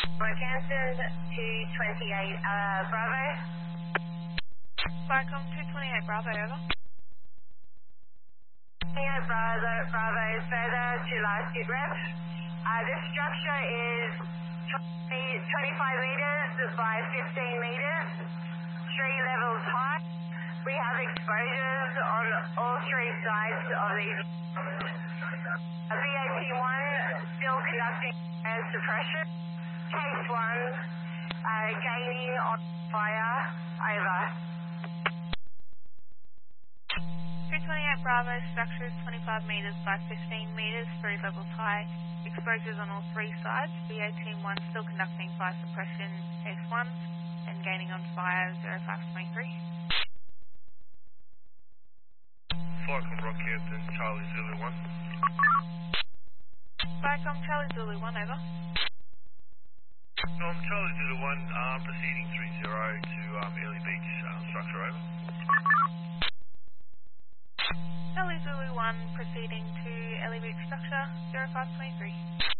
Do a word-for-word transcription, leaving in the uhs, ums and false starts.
Rockhampton two twenty-eight, uh, Bravo. Barcom two twenty-eight Bravo, over. twenty-eight Bravo, Bravo, further to last hit rep. Uh, this structure is twenty, twenty-five metres by fifteen metres, three levels high. We have exposures on all three sides of these. A V A P one still conducting air suppression. Case one uh, gaining on fire, over. two twenty-eight Bravo, structure is twenty-five metres by fifteen metres, three levels high, exposures on all three sides. V A Team one still conducting fire suppression, case one, and gaining on fire, zero five twenty-three. Barcom Rockhampton, Charlie Zulu one. Barcom Charlie Zulu one, over. Um, Charlie Zulu one, um, proceeding three zero to um, Early Beach um, structure, over. Charlie Zulu one, proceeding to Ellie Beach structure, zero five twenty-three.